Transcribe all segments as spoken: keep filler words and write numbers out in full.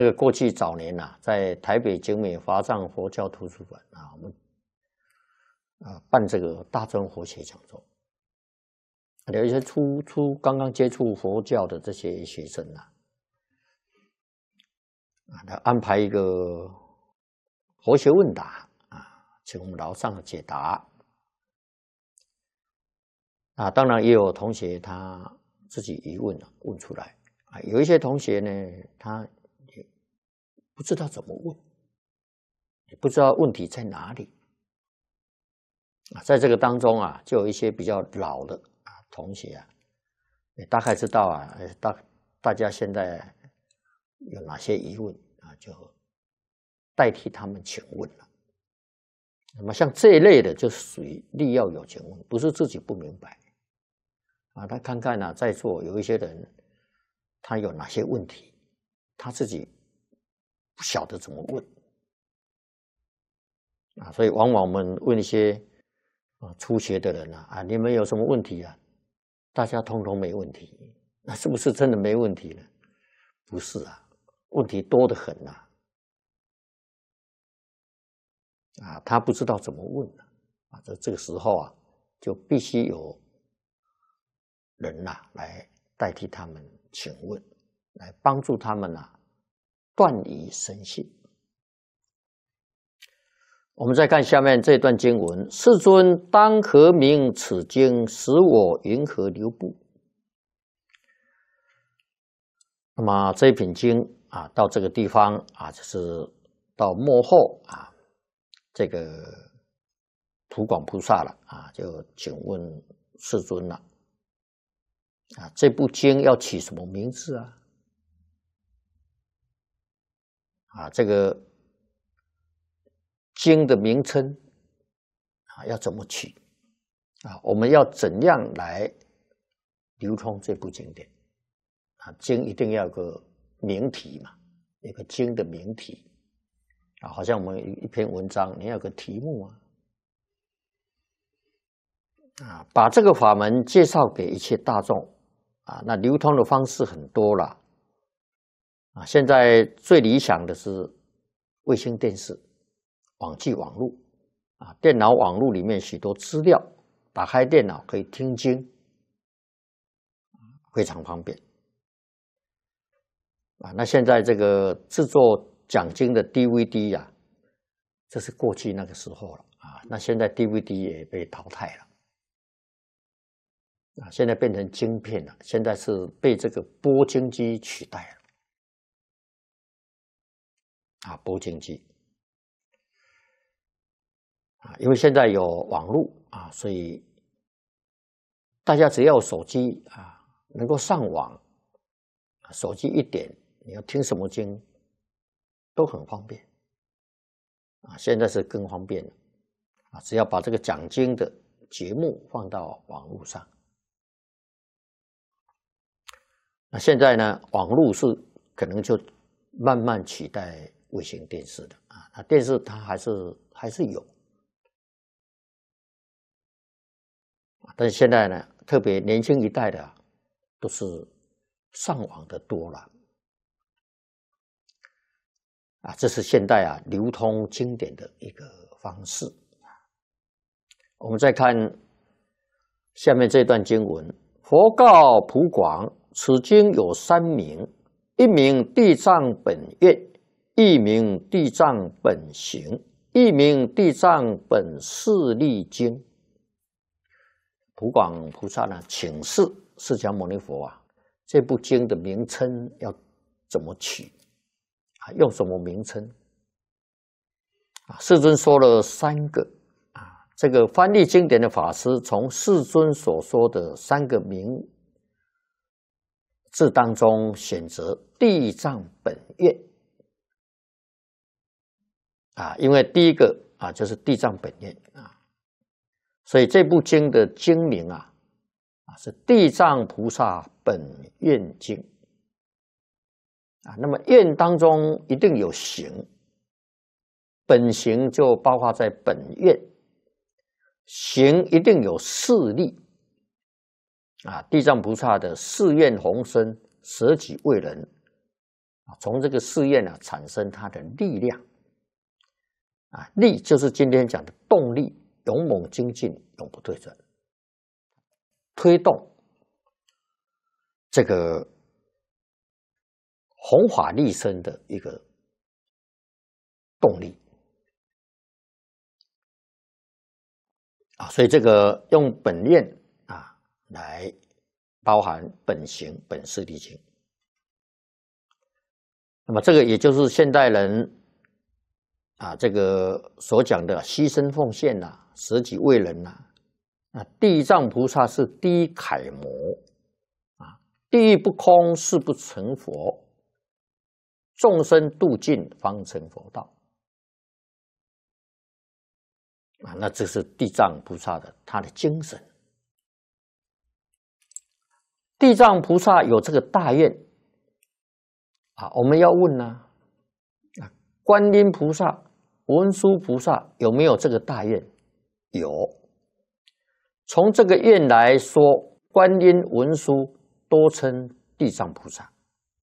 这个过去早年呐、啊，在台北景美华藏佛教图书馆啊，我们啊办这个大专佛学讲座，有一些初初刚刚接触佛教的这些学生呐、啊，啊，他安排一个佛学问答啊，请我们老上解答。啊，当然也有同学他自己疑问啊问出来啊，有一些同学呢，他也不知道怎么问，也不知道问题在哪里啊。在这个当中啊，就有一些比较老的啊同学啊，也大概知道啊，大大家现在有哪些疑问啊，就代替他们请问了。那么像这一类的，就属于力要有请问，不是自己不明白。啊，他看看啊，在座有一些人，他有哪些问题，他自己不晓得怎么问啊，所以往往我们问一些啊初学的人啊，啊，你们有什么问题啊？大家通通没问题，那是不是真的没问题呢？不是啊，问题多得很呐、啊，啊，他不知道怎么问啊，啊，这这个时候啊，就必须有人呐、啊、来代替他们请问，来帮助他们啊断疑生信。我们再看下面这段经文：世尊当何名此经，使我云何流布？那么这一品经啊，到这个地方啊，就是到末后啊，这个普广菩萨了啊，就请问世尊了。啊，这部经要起什么名字啊？啊，这个经的名称啊，要怎么取？啊，我们要怎样来流通这部经典？啊，经一定要有个名题嘛，有个经的名题啊，好像我们一篇文章，你要有个题目啊。啊，把这个法门介绍给一切大众。啊，那流通的方式很多了，啊，现在最理想的是卫星电视、网际网络，啊，电脑网络里面许多资料，打开电脑可以听经，非常方便。啊，那现在这个制作讲经的 D V D 呀、啊，这是过去那个时候了啊，那现在 D V D 也被淘汰了。啊，现在变成晶片了，现在是被这个播经机取代了。啊，播经机啊，因为现在有网络啊，所以大家只要有手机啊，能够上网，手机一点，你要听什么经都很方便啊。现在是更方便了啊，只要把这个讲经的节目放到网络上。那现在呢，网络是可能就慢慢取代卫星电视的啊。那电视它还是还是有，但是现在呢，特别年轻一代的、啊、都是上网的多了啊。这是现代啊流通经典的一个方式。我们再看下面这段经文：佛告普广。此经有三名，一名地藏本愿，一名地藏本行，一名地藏本势力经。普广菩萨呢，请示释迦牟尼佛啊，这部经的名称要怎么取啊？用什么名称啊？世尊说了三个啊，这个翻译经典的法师从世尊所说的三个名字当中选择地藏本愿啊，因为第一个啊就是地藏本愿啊，所以这部经的经名啊啊是地藏菩萨本愿经啊。那么愿当中一定有行，本行就包括在本愿，行一定有势力。啊，地藏菩萨的誓愿宏深，舍己为人， 啊，从这个试验啊产生它的力量啊，力就是今天讲的动力，勇猛精进，永不退转，推动这个弘法利生的一个动力啊，所以这个用本愿啊来包含本行、本事、力行。那么这个也就是现代人啊这个所讲的牺牲奉献呐、啊、舍己为人呐、啊，啊，地藏菩萨是第一楷模啊，地狱不空，誓不成佛，众生度尽方成佛道。啊，那这是地藏菩萨的他的精神。地藏菩萨有这个大愿啊，我们要问呢、啊，啊，观音菩萨、文殊菩萨有没有这个大愿？有。从这个愿来说，观音、文殊都称地藏菩萨。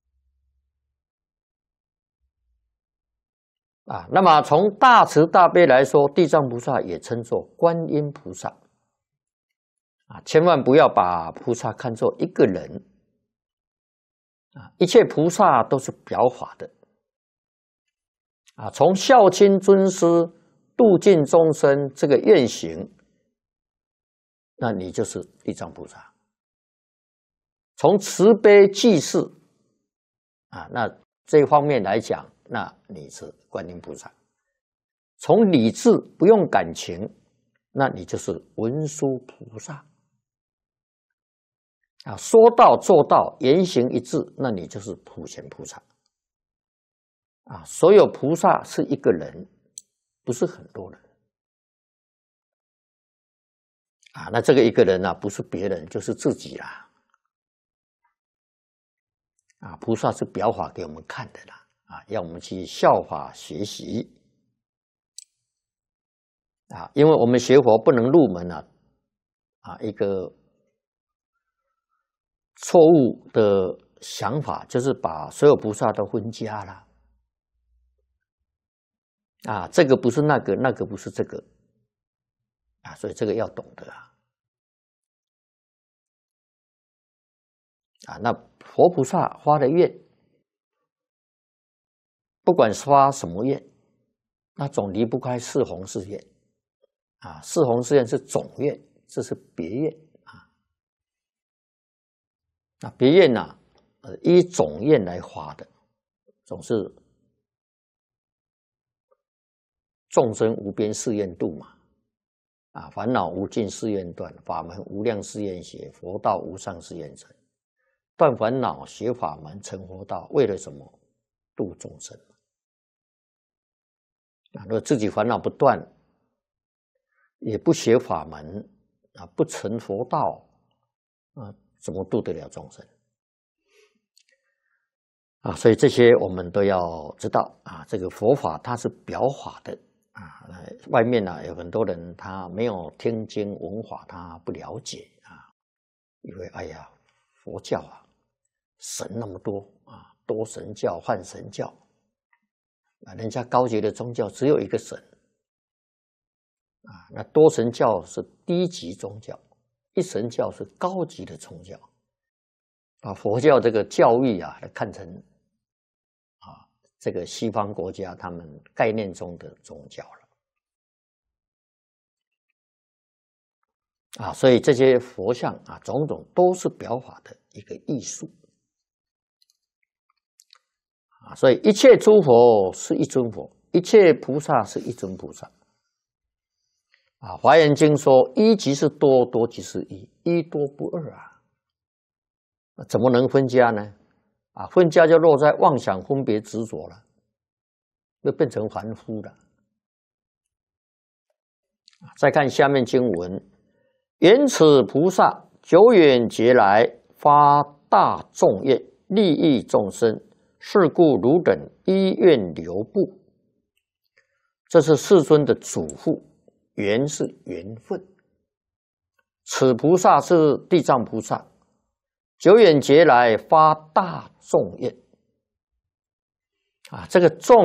啊，那么从大慈大悲来说，地藏菩萨也称作观音菩萨。啊，千万不要把菩萨看作一个人。啊，一切菩萨都是表法的。啊，从孝亲尊师、度尽众生这个愿行，那你就是地藏菩萨。从慈悲济世，啊，那这方面来讲，那你是观音菩萨。从理智不用感情，那你就是文殊菩萨。啊，说到做到，言行一致，那你就是普贤菩萨。啊，所有菩萨是一个人，不是很多人。啊，那这个一个人啊，不是别人，就是自己啦。啊，菩萨是表法给我们看的啦。啊，要我们去效法学习。啊，因为我们学佛不能入门啊，啊，一个错误的想法就是把所有菩萨都分家了。啊，这个不是那个，那个不是这个。啊，所以这个要懂得啊。啊，那佛菩萨发的愿，不管是发什么愿，那总离不开四弘誓愿。啊，四弘誓愿是总愿，这是别愿啊。那别愿呢、啊，呃，依总愿来发的，总是众生无边誓愿度嘛。啊，烦恼无尽誓愿断，法门无量誓愿学，佛道无上誓愿成。断烦恼，学法门，成佛道，为了什么？度众生。啊，如果自己烦恼不断，也不学法门啊，不成佛道啊，怎么度得了众生啊？所以这些我们都要知道啊。这个佛法它是表法的啊，外面呢、啊、有很多人他没有听经闻法，他不了解啊，以为哎呀佛教啊神那么多啊，多神教、幻神教啊，人家高级的宗教只有一个神。啊，那多神教是低级宗教，一神教是高级的宗教。把佛教这个教育啊，看成啊这个西方国家他们概念中的宗教了。啊，所以这些佛像啊，种种都是表法的一个艺术。啊，所以一切诸佛是一尊佛，一切菩萨是一尊菩萨。啊，《华严经》说：“一即是多，多即是一，一多不二啊。”怎么能分家呢？啊，分家就落在妄想、分别、执着了，就变成凡夫了。再看下面经文：“缘此菩萨久远劫来发大众愿，利益众生，是故汝等依愿流布。”这是世尊的嘱咐。缘是缘分，此菩萨是地藏菩萨，久远劫来发大众愿。 啊，这个众